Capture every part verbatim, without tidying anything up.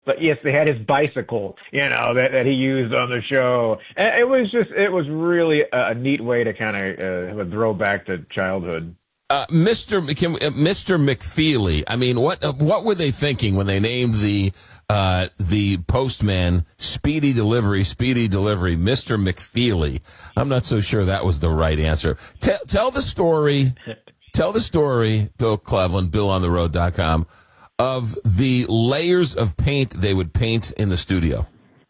but yes, they had his bicycle, you know, that, that he used on the show. And it was just, it was really a, a neat way to kind of uh, have a throwback to childhood. Uh, Mister Mc- uh, Mister McFeely. I mean, what uh, what were they thinking when they named the uh, the postman Speedy Delivery, Speedy Delivery, Mister McFeely? I'm not so sure that was the right answer. Tell tell the story. Tell the story, Bill Cleveland, Bill on the road dot com, of the layers of paint they would paint in the studio.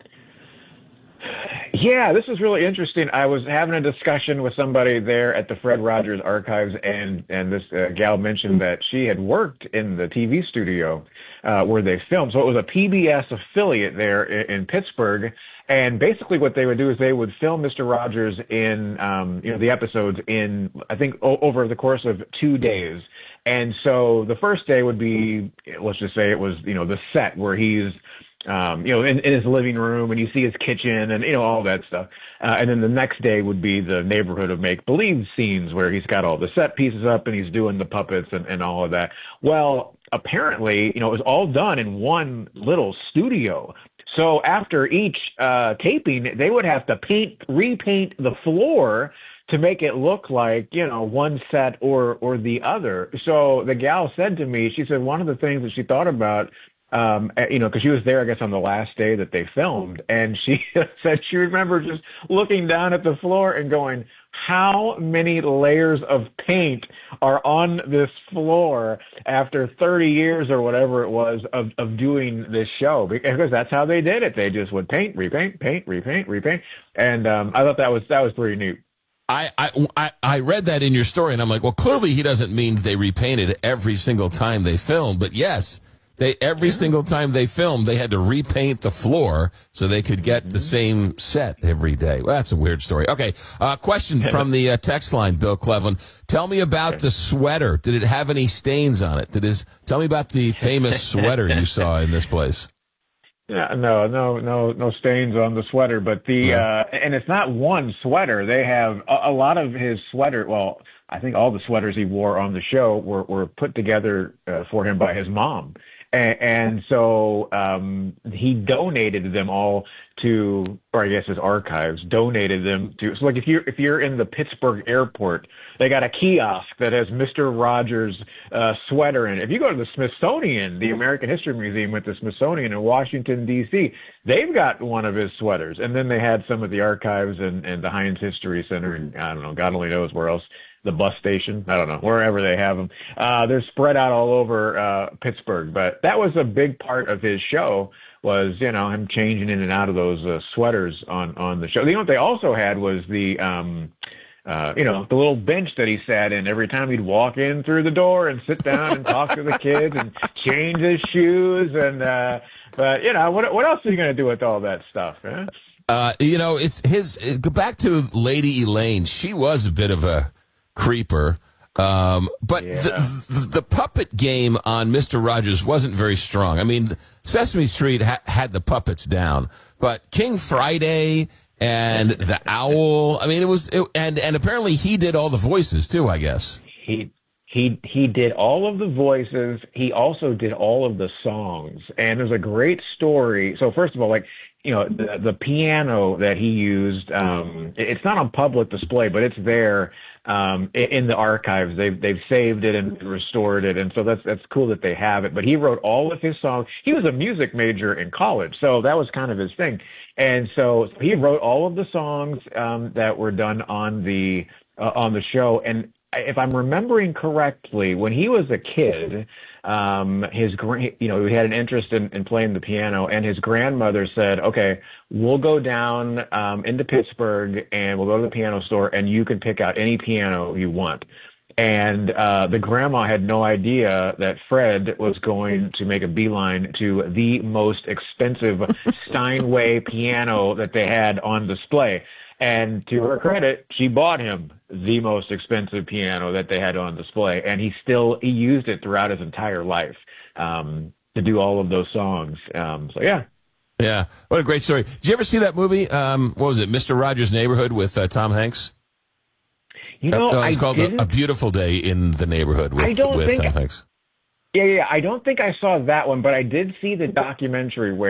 Yeah, this is really interesting. I was having a discussion with somebody there at the Fred Rogers Archives, and and this uh, gal mentioned that she had worked in the T V studio uh, where they filmed. So it was a P B S affiliate there in, in Pittsburgh, and basically what they would do is they would film Mister Rogers in, um, you know, the episodes in, I think, o- over the course of two days. And so the first day would be, let's just say it was, you know, the set where he's, um, you know, in, in his living room, and you see his kitchen and, you know, all that stuff. Uh, and then the next day would be the neighborhood of make-believe scenes where he's got all the set pieces up and he's doing the puppets and, and all of that. Well, apparently, you know, it was all done in one little studio. So after each uh, taping, they would have to paint, repaint the floor to make it look like, you know, one set or or the other. So the gal said to me, she said one of the things that she thought about, um, you know, because she was there, I guess, on the last day that they filmed, and she said she remembers just looking down at the floor and going, how many layers of paint are on this floor after thirty years or whatever it was of, of doing this show? Because that's how they did it. They just would paint, repaint, paint, repaint, repaint. And um, I thought that was that was pretty neat. I, I, I read that in your story, and I'm like, well, clearly he doesn't mean they repainted every single time they filmed. But yes, they every yeah. single time they filmed, they had to repaint the floor so they could get mm-hmm. the same set every day. Well, that's a weird story. Okay, uh, question from the uh, text line, Bill Cleveland. Tell me about the sweater. Did it have any stains on it? Did his, tell me about the famous sweater you saw in this place. Yeah, no, no, no, no stains on the sweater, but the, yeah. uh, and it's not one sweater. They have a, a lot of his sweater. Well, I think all the sweaters he wore on the show were, were put together uh, for him by his mom. And, and so um, he donated them all to, or I guess his archives donated them to. So like if you're if you're in the Pittsburgh airport, they got a kiosk that has Mister Rogers' uh, sweater in it. If you go to the Smithsonian, the American History Museum at the Smithsonian in Washington D C, they've got one of his sweaters. And then they had some of the archives and, and the Heinz History Center, and I don't know, God only knows where else. The bus station, I don't know, wherever they have them. Uh, they're spread out all over uh, Pittsburgh. But that was a big part of his show was, you know, him changing in and out of those uh, sweaters on, on the show. You know what they also had was the, um, uh, you know, the little bench that he sat in every time he'd walk in through the door and sit down and talk to the kids and change his shoes. And, uh, but, you know, what, what else are you going to do with all that stuff, man? Uh, you know, it's his, go back to Lady Elaine. She was a bit of a creeper. Um, but yeah. the, the, the puppet game on Mister Rogers wasn't very strong. I mean, Sesame Street ha- had the puppets down, but King Friday and the Owl, I mean, it was, it, and, and apparently he did all the voices too, I guess. He, he, he did all of the voices. He also did all of the songs. And there's a great story. So first of all, like, you know, the, the piano that he used, um, it's not on public display, but it's there. Um, in the archives, they've they've saved it and restored it, and so that's that's cool that they have it. But he wrote all of his songs. He was a music major in college, so that was kind of his thing. And so he wrote all of the songs um, that were done on the uh, on the show. And if I'm remembering correctly, when he was a kid, um, his you know he had an interest in, in playing the piano, and his grandmother said, "Okay, we'll go down um, into Pittsburgh and we'll go to the piano store, and you can pick out any piano you want." And uh, the grandma had no idea that Fred was going to make a beeline to the most expensive Steinway piano that they had on display. And to her credit, she bought him the most expensive piano that they had on display, and he still he used it throughout his entire life um, to do all of those songs. Um, so yeah, yeah, what a great story! Did you ever see that movie? Um, what was it, Mister Rogers' Neighborhood with uh, Tom Hanks? You know, uh, it's I called didn't... a, a Beautiful Day in the Neighborhood with, I don't with think... Tom Hanks. Yeah, yeah. I don't think I saw that one, but I did see the documentary where